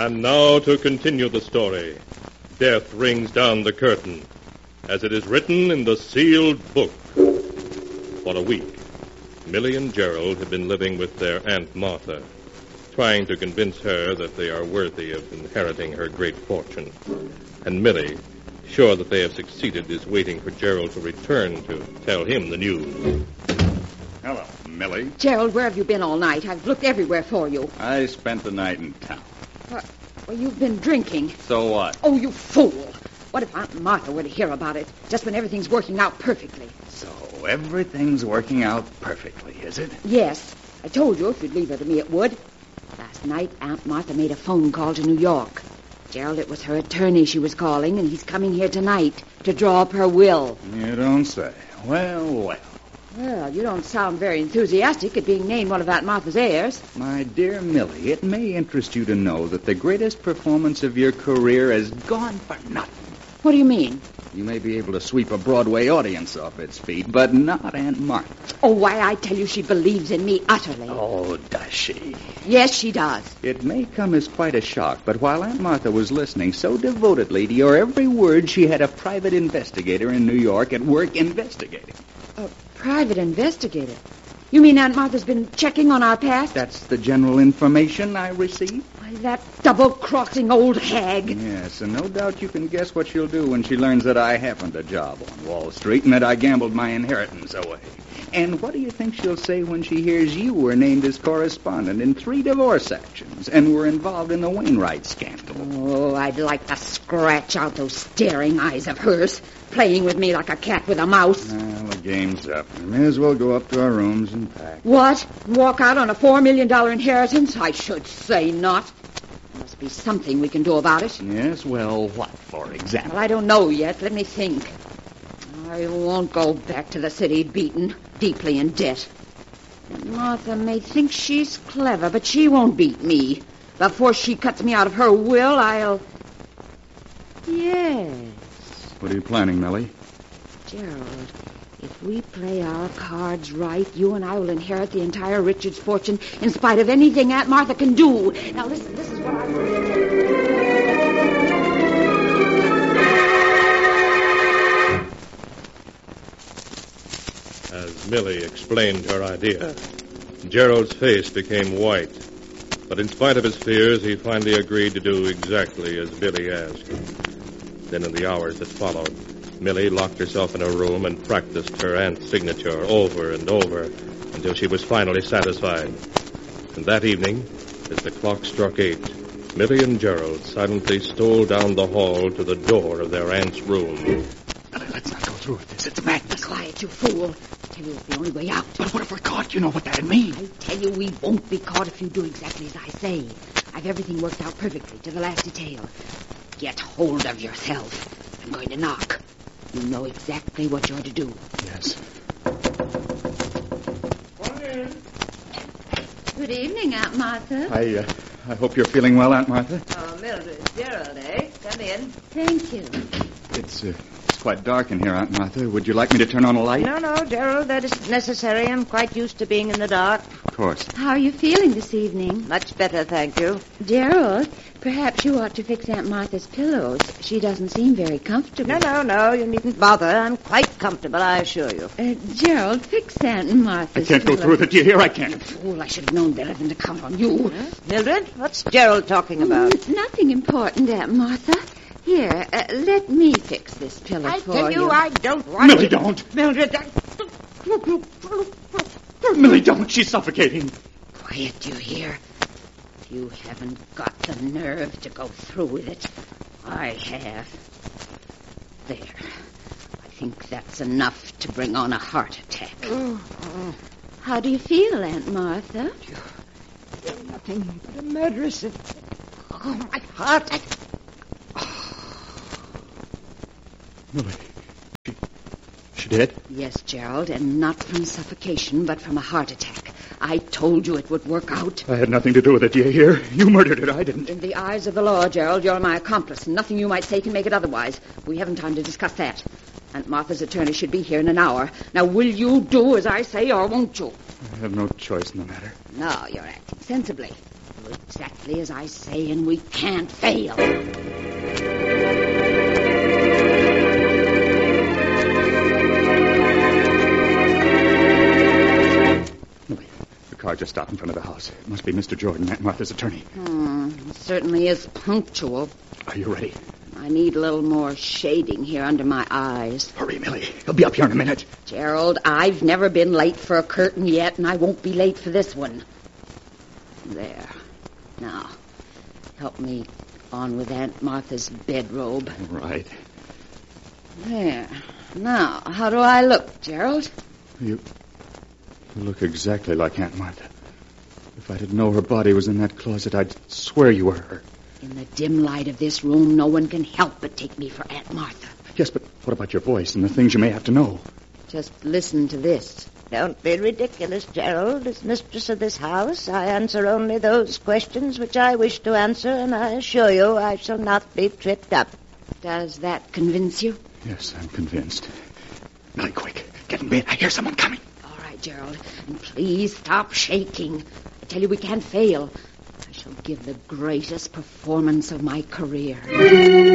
And now to continue the story. Death rings down the curtain, as it is written in the sealed book. For a week, Millie and Gerald have been living with their Aunt Martha, trying to convince her that they are worthy of inheriting her great fortune. And Millie, sure that they have succeeded, is waiting for Gerald to return to tell him the news. Hello, Millie. Gerald, where have you been all night? I've looked everywhere for you. I spent the night in town. Well, you've been drinking. So what? Oh, you fool. What if Aunt Martha were to hear about it, just when everything's working out perfectly? So everything's working out perfectly, is it? Yes. I told you if you'd leave her to me, it would. Last night, Aunt Martha made a phone call to New York. Gerald, it was her attorney she was calling, and he's coming here tonight to draw up her will. You don't say. Well. Well, you don't sound very enthusiastic at being named one of Aunt Martha's heirs. My dear Millie, it may interest you to know that the greatest performance of your career has gone for nothing. What do you mean? You may be able to sweep a Broadway audience off its feet, but not Aunt Martha. Oh, why, I tell you, she believes in me utterly. Oh, does she? Yes, she does. It may come as quite a shock, but while Aunt Martha was listening so devotedly to your every word, she had a private investigator in New York at work investigating. A private investigator? You mean Aunt Martha's been checking on our past? That's the general information I received. Why, that double-crossing old hag. Yes, and no doubt you can guess what she'll do when she learns that I happened a job on Wall Street and that I gambled my inheritance away. And what do you think she'll say when she hears you were named as correspondent in 3 divorce actions and were involved in the Wainwright scandal? Oh, I'd like to scratch out those staring eyes of hers, playing with me like a cat with a mouse. Well, the game's up. We may as well go up to our rooms and pack. What? Walk out on a $4 million inheritance? I should say not. There must be something we can do about it. Yes, well, what, for example? Well, I don't know yet. Let me think. I won't go back to the city beaten, deeply in debt. And Martha may think she's clever, but she won't beat me. Before she cuts me out of her will, I'll... Yes. What are you planning, Millie? Gerald, if we play our cards right, you and I will inherit the entire Richards fortune in spite of anything Aunt Martha can do. Now, listen, this is what I... As Millie explained her idea, Gerald's face became white. But in spite of his fears, he finally agreed to do exactly as Millie asked. Then in the hours that followed, Millie locked herself in her room and practiced her aunt's signature over and over until she was finally satisfied. And that evening, as the clock struck 8, Millie and Gerald silently stole down the hall to the door of their aunt's room. Millie, let's not go through with this. It's madness. Be quiet, you fool. I tell you, it's the only way out. But what if we're caught? You know what that'd mean. I tell you, we won't be caught if you do exactly as I say. I've everything worked out perfectly, to the last detail. Get hold of yourself. I'm going to knock. You know exactly what you're to do. Yes. Come in. Good evening, Aunt Martha. I hope you're feeling well, Aunt Martha. Oh, Mildred, Gerald, eh? Come in. Thank you. It's quite dark in here, Aunt Martha. Would you like me to turn on a light? No, Gerald, that isn't necessary. I'm quite used to being in the dark. Of course. How are you feeling this evening? Much better, thank you. Gerald, perhaps you ought to fix Aunt Martha's pillows. She doesn't seem very comfortable. No, you needn't bother. I'm quite comfortable, I assure you. Gerald, fix Aunt Martha's I can't go through with it. Do you hear? I can't. Fool, I should have known better than to count on you. Mildred, what's Gerald talking about? Nothing important, Aunt Martha. Here, let me fix this pillow I for tell you, I don't want Millie, to... don't. Mildred, Millie, don't. She's suffocating. Quiet, do you hear? You haven't got the nerve to go through with it. I have. There. I think that's enough to bring on a heart attack. How do you feel, Aunt Martha? You're nothing but a murderess. Oh, my heart. Millie, she dead? Yes, Gerald, and not from suffocation, but from a heart attack. I told you it would work out. I had nothing to do with it, do you hear? You murdered her, I didn't. In the eyes of the law, Gerald, you're my accomplice, and nothing you might say can make it otherwise. We haven't time to discuss that. Aunt Martha's attorney should be here in an hour. Now, will you do as I say, or won't you? I have no choice in the matter. No, you're acting sensibly. Do exactly as I say, and we can't fail. The car just stopped in front of the house. It must be Mr. Jordan, Aunt Martha's attorney. It certainly is punctual. Are you ready? I need a little more shading here under my eyes. Hurry, Millie. He'll be up here in a minute. Gerald, I've never been late for a curtain yet, and I won't be late for this one. There. Now, help me on with Aunt Martha's bedrobe. All right. There. Now, how do I look, Gerald? You look exactly like Aunt Martha. If I didn't know her body was in that closet, I'd swear you were her. In the dim light of this room, no one can help but take me for Aunt Martha. Yes, but what about your voice and the things you may have to know? Just listen to this. Don't be ridiculous, Gerald. As mistress of this house, I answer only those questions which I wish to answer, and I assure you I shall not be tripped up. Does that convince you? Yes, I'm convinced. Millie, quick. Get in bed. I hear someone coming. All right, Gerald. And please stop shaking. I tell you, we can't fail. I shall give the greatest performance of my career.